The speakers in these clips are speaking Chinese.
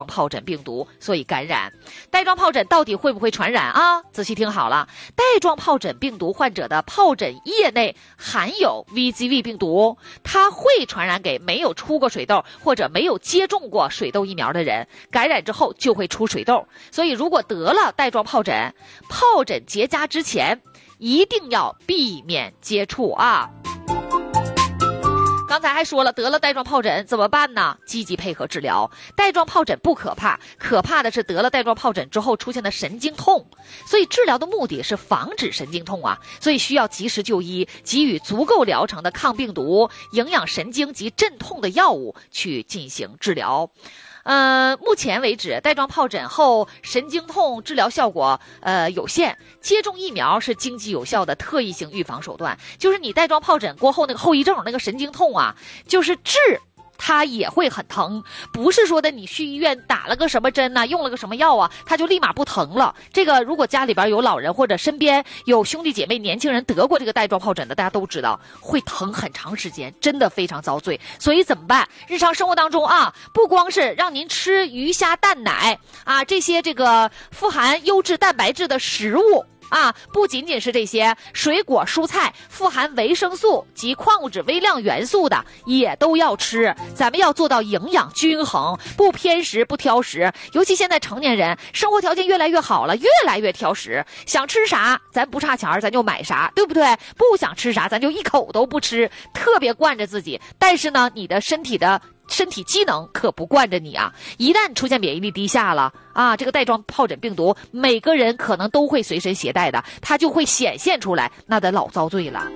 疱疹病毒，所以感染。带状疱疹到底会不会传染啊？仔细听好了，带状疱疹病毒患者的疱疹液内含有 VZV 病毒，它会传染给没有出过水痘或者没有接种过水痘疫苗的人，感染之后就会出水痘。所以如果得了带状疱疹，疱疹结痂之前一定要避免接触啊。刚才还说了，得了带状疱疹怎么办呢？积极配合治疗。带状疱疹不可怕，可怕的是得了带状疱疹之后出现的神经痛。所以治疗的目的是防止神经痛啊，所以需要及时就医，给予足够疗程的抗病毒、营养神经及镇痛的药物去进行治疗。目前为止，带状疱疹后神经痛治疗效果有限，接种疫苗是经济有效的特异性预防手段。就是你带状疱疹过后那个后遗症，那个神经痛啊，就是它也会很疼，不是说的你去医院打了个什么针啊，用了个什么药啊，它就立马不疼了。这个如果家里边有老人或者身边有兄弟姐妹年轻人得过这个带状疱疹的，大家都知道会疼很长时间，真的非常遭罪。所以怎么办？日常生活当中啊，不光是让您吃鱼虾蛋奶啊这些这个富含优质蛋白质的食物啊，不仅仅是这些水果蔬菜，富含维生素及矿物质微量元素的也都要吃。咱们要做到营养均衡，不偏食不挑食。尤其现在成年人生活条件越来越好了，越来越挑食，想吃啥咱不差钱咱就买啥，对不对？不想吃啥咱就一口都不吃，特别惯着自己。但是呢，你的身体机能可不惯着你啊！一旦出现免疫力低下了啊，这个带状疱疹病毒每个人可能都会随身携带的，它就会显现出来，那得老遭罪了。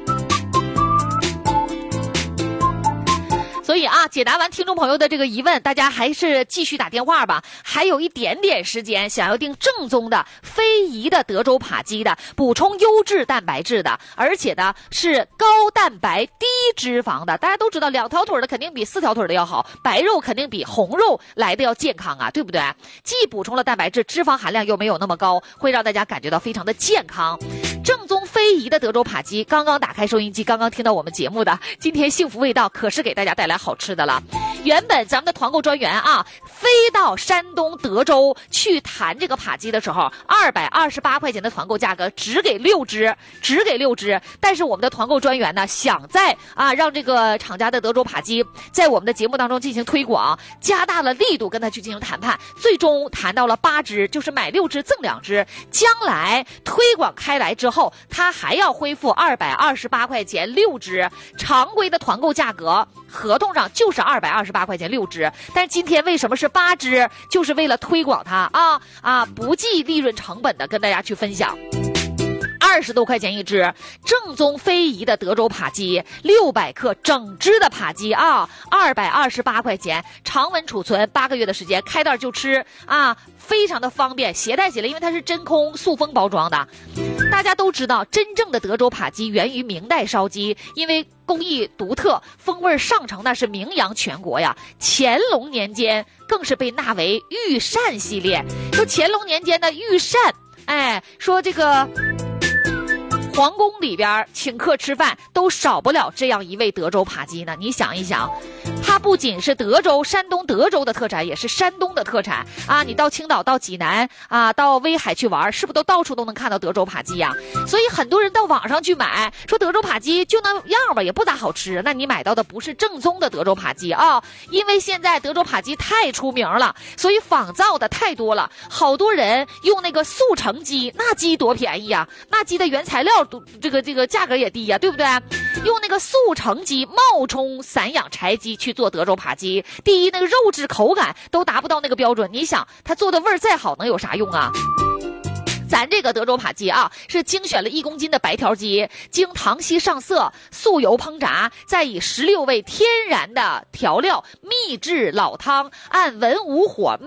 所以啊，解答完听众朋友的这个疑问，大家还是继续打电话吧。还有一点点时间，想要订正宗的非遗的德州扒鸡的，补充优质蛋白质的，而且呢是高蛋白低脂肪的。大家都知道2条腿的肯定比4条腿的要好，白肉肯定比红肉来的要健康啊，对不对？既补充了蛋白质，脂肪含量又没有那么高，会让大家感觉到非常的健康。正宗非遗的德州扒鸡，刚刚打开收音机，刚刚听到我们节目的，今天幸福味道可是给大家带来好吃的了。原本咱们的团购专员啊，飞到山东德州去谈这个扒鸡的时候，228块钱的团购价格只给6只。但是我们的团购专员呢，想在让这个厂家的德州扒鸡在我们的节目当中进行推广，加大了力度跟他去进行谈判，最终谈到了8只，就是买6只赠2只。将来推广开来之后，他还要恢复228块钱6只，常规的团购价格合同上就是228块钱6只，但是今天为什么是8只？就是为了推广它不计利润成本的跟大家去分享。20多块钱一只，正宗非遗的德州扒鸡，600克整只的扒鸡228块钱，常温储存8个月的时间，开袋就吃非常的方便，携带起来，因为它是真空塑封包装的。大家都知道，真正的德州扒鸡源于明代烧鸡，因为工艺独特，风味上乘那是名扬全国呀。乾隆年间更是被纳为御膳系列，说乾隆年间的御膳，说这个皇宫里边请客吃饭都少不了这样一味德州扒鸡呢。你想一想，它不仅是山东德州的特产，也是山东的特产你到青岛到济南到威海去玩，是不是都到处都能看到德州扒鸡呀？所以很多人到网上去买，说德州扒鸡就那样吧，也不咋好吃。那你买到的不是正宗的德州扒鸡因为现在德州扒鸡太出名了，所以仿造的太多了。好多人用那个速成鸡，那鸡多便宜啊，那鸡的原材料这个价格也低呀，对不对？用那个速成鸡冒充散养柴鸡去做德州扒鸡，第一那个肉质口感都达不到那个标准，你想它做的味儿再好能有啥用啊？咱这个德州扒鸡是精选了1公斤的白条鸡，经糖稀上色，素油烹炸，再以16味天然的调料秘制老汤，按文武火